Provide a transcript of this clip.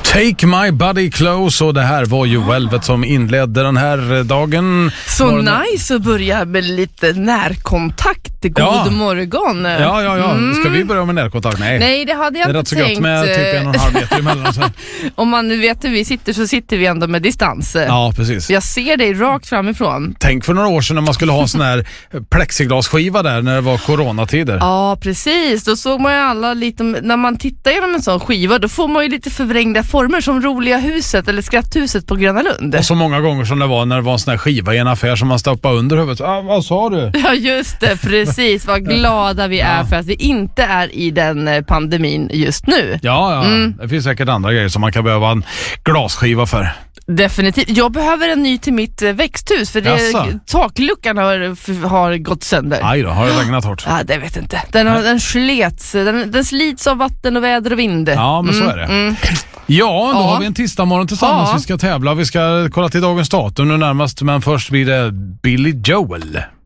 Take My Body Close, och det här var ju Velvet som inledde den här dagen. Så nice att börja med lite närkontakt. God morgon. Ja. Ska vi börja med närkontakt? Nej, det hade jag inte inte tänkt. Det är rätt så gott med typ 1,5 meter emellan. Så. Om man nu vet hur vi sitter så sitter vi ändå med distans. Ja, precis. Jag ser dig rakt framifrån. Tänk för några år sedan när man skulle ha en sån här plexiglasskiva där när det var coronatider. Ja, precis. Då såg man ju alla lite, när man tittar genom en sån skiva, då får man ju lite förvrängda former som Roliga huset eller Skratthuset på Gröna Lund. Och så många gånger som det var när det var en sån här skiva i en affär som man stoppade under huvudet. Vad sa du? Ja, just det. Precis. Vad glada vi är för att vi inte är i den pandemin just nu. Ja. Det finns säkert andra grejer som man kan behöva en glasskiva för. Definitivt. Jag behöver en ny till mitt växthus för takluckan har gått sönder. Aj då, har det regnat hårt? Ja, det vet jag inte. Den slits av vatten och väder och vind. Ja, men så är det. Ja, då har vi en tisdagmorgon tillsammans. Vi ska tävla, vi ska kolla till dagens datum nu närmast, men först blir det Billy Joel.